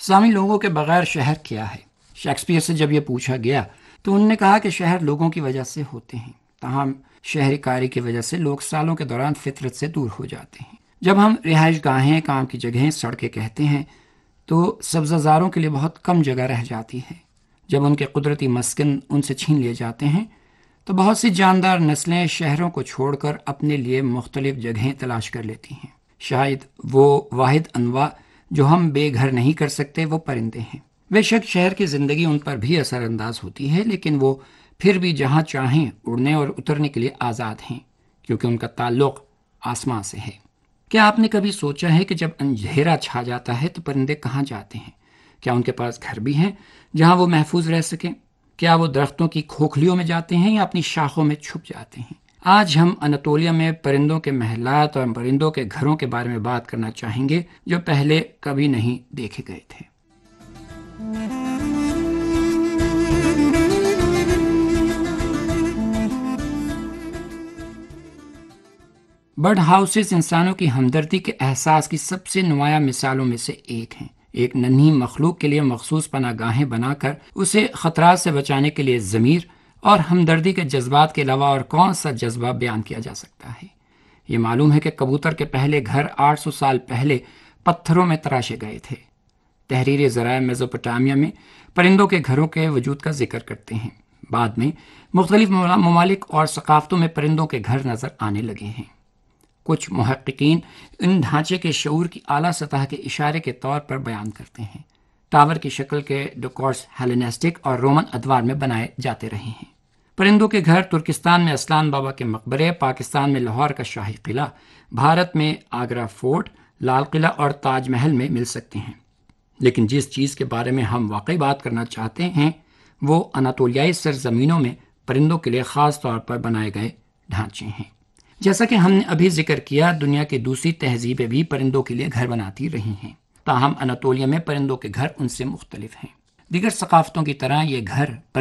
سامعین، لوگوں کے بغیر شہر کیا ہے؟ شیکسپیئر سے جب یہ پوچھا گیا تو انہوں نے کہا کہ شہر لوگوں کی وجہ سے ہوتے ہیں، تاہم شہری کاری کی وجہ سے لوگ سالوں کے دوران فطرت سے دور ہو جاتے ہیں۔ جب ہم رہائش گاہیں، کام کی جگہیں، سڑکیں کہتے ہیں تو سبزہ زاروں کے لیے بہت کم جگہ رہ جاتی ہے۔ جب ان کے قدرتی مسکن ان سے چھین لیے جاتے ہیں تو بہت سی جاندار نسلیں شہروں کو چھوڑ کر اپنے لیے مختلف جگہیں تلاش کر لیتی ہیں۔ شاید وہ واحد انواع جو ہم بے گھر نہیں کر سکتے وہ پرندے ہیں۔ بے شک شہر کی زندگی ان پر بھی اثر انداز ہوتی ہے، لیکن وہ پھر بھی جہاں چاہیں اڑنے اور اترنے کے لیے آزاد ہیں، کیونکہ ان کا تعلق آسمان سے ہے۔ کیا آپ نے کبھی سوچا ہے کہ جب اندھیرا چھا جاتا ہے تو پرندے کہاں جاتے ہیں؟ کیا ان کے پاس گھر بھی ہیں جہاں وہ محفوظ رہ سکیں؟ کیا وہ درختوں کی کھوکھلیوں میں جاتے ہیں یا اپنی شاخوں میں چھپ جاتے ہیں؟ آج ہم اناتولیا میں پرندوں کے محلات اور پرندوں کے گھروں کے بارے میں بات کرنا چاہیں گے جو پہلے کبھی نہیں دیکھے گئے تھے۔ برڈ ہاؤسز انسانوں کی ہمدردی کے احساس کی سب سے نمایاں مثالوں میں سے ایک ہیں۔ ایک ننھی مخلوق کے لیے مخصوص پناہ گاہیں بنا کر اسے خطرات سے بچانے کے لیے ضمیر اور ہمدردی کے جذبات کے علاوہ اور کون سا جذبہ بیان کیا جا سکتا ہے؟ یہ معلوم ہے کہ کبوتر کے پہلے گھر 800 سال پہلے پتھروں میں تراشے گئے تھے۔ تحریری ذرائع میزوپوٹامیہ میں پرندوں کے گھروں کے وجود کا ذکر کرتے ہیں۔ بعد میں مختلف ممالک اور ثقافتوں میں پرندوں کے گھر نظر آنے لگے ہیں۔ کچھ محققین ان ڈھانچے کے شعور کی اعلیٰ سطح کے اشارے کے طور پر بیان کرتے ہیں۔ ٹاور کی شکل کے ڈیکورس ہیلینسٹک اور رومن ادوار میں بنائے جاتے رہے ہیں۔ پرندوں کے گھر ترکستان میں اسلان بابا کے مقبرے، پاکستان میں لاہور کا شاہی قلعہ، بھارت میں آگرہ فورٹ، لال قلعہ اور تاج محل میں مل سکتے ہیں۔ لیکن جس چیز کے بارے میں ہم واقعی بات کرنا چاہتے ہیں وہ اناتولیائی سرزمینوں میں پرندوں کے لیے خاص طور پر بنائے گئے ڈھانچے ہیں۔ جیسا کہ ہم نے ابھی ذکر کیا، دنیا کی دوسری تہذیبیں بھی پرندوں کے لیے گھر بناتی رہی ہیں، تاہم اناتولیا میں پرندوں کے گھر ان سے مختلف ہیں۔ دیگر ثقافتوں کی طرح یہ گھر